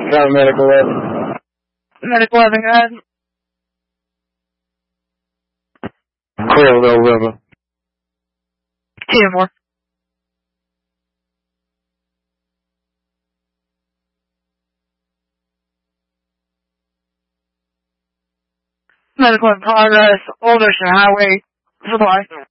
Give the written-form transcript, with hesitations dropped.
Got medical 11. Medical 11, go ahead. Clear November. TM4. Medical in progress, Old Ocean Highway, supply.